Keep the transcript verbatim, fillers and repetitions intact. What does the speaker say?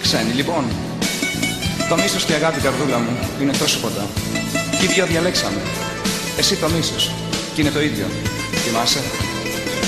ξένοι. Λοιπόν, το μίσος και η αγάπη, καρδούλα μου, είναι τόσο κοντά. Κι οι δυο διαλέξαμε. Εσύ το μίσος, κι είναι το ίδιο. Θυμάσαι?